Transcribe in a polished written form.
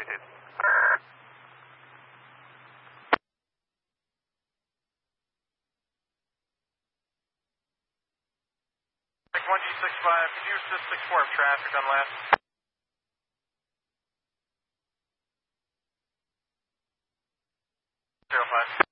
dude. 1G65, could you assist 64 of traffic on left? 05.